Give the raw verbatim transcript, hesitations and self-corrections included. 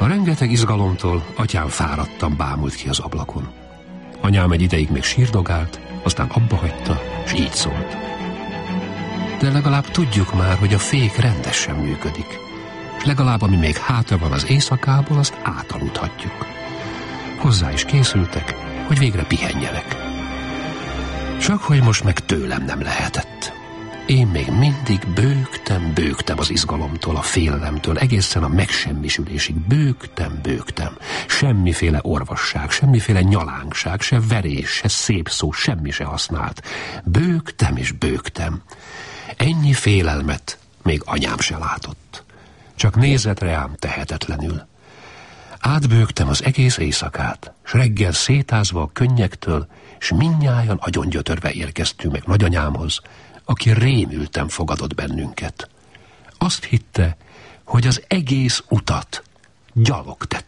A rengeteg izgalomtól atyám fáradtan bámult ki az ablakon. Anyám egy ideig még sírdogált, aztán abba hagyta, és így szólt. De legalább tudjuk már, hogy a fék rendesen működik. És legalább ami még hátra van az éjszakából, azt átaludhatjuk. Hozzá is készültek, hogy végre pihenjenek. Csak hogy most meg tőlem nem lehetett. Én még mindig bőgtem, bőgtem az izgalomtól, a félelemtől, egészen a megsemmisülésig. Bőgtem, bőgtem. Semmiféle orvosság, semmiféle nyalánkság, se verés, se szép szó, semmi se használt. Bőgtem és bőgtem. Ennyi félelmet még anyám se látott. Csak nézett rám tehetetlenül. Átbőgtem az egész éjszakát, s reggel szétázva a könnyektől, s mindnyájan agyongyötörve érkeztünk meg nagyanyámhoz, aki rémülten fogadott bennünket. Azt hitte, hogy az egész utat gyalog tettük.